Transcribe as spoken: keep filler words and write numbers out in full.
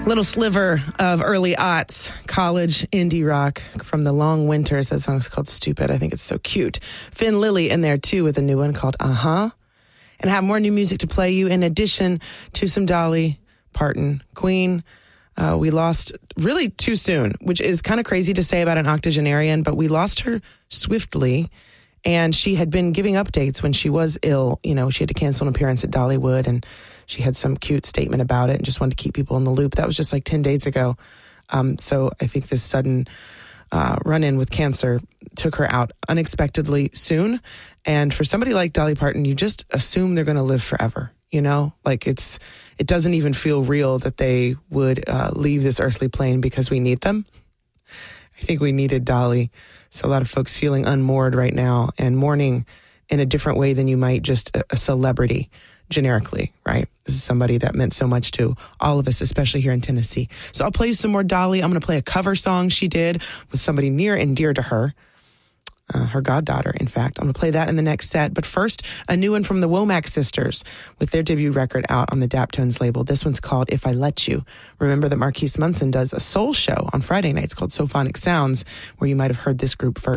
Little sliver of early aughts, college indie rock from the Long Winters. That song's called Stupid. I think it's so cute. Finn Lily in there, too, with a new one called Uh-Huh. And I have more new music to play you in addition to some Dolly Parton. Queen, uh, we lost really too soon, which is kind of crazy to say about an octogenarian, but we lost her swiftly. And she had been giving updates when she was ill. You know, she had to cancel an appearance at Dollywood, and she had some cute statement about it and just wanted to keep people in the loop. That was just like ten days ago. Um, so I think this sudden uh, run-in with cancer took her out unexpectedly soon. And for somebody like Dolly Parton, you just assume they're going to live forever. You know, like it's it doesn't even feel real that they would uh, leave this earthly plane because we need them. I think we needed Dolly. So a lot of folks feeling unmoored right now and mourning in a different way than you might just a, a celebrity generically, right? This is somebody that meant so much to all of us, especially here in Tennessee. So I'll play you some more Dolly. I'm going to play a cover song she did with somebody near and dear to her. Uh, her goddaughter, in fact. I'm going to play that in the next set. But first, a new one from the Womack sisters with their debut record out on the Daptones label. This one's called If I Let You. Remember that Marquise Munson does a soul show on Friday nights called Sophonic Sounds, where you might have heard this group first.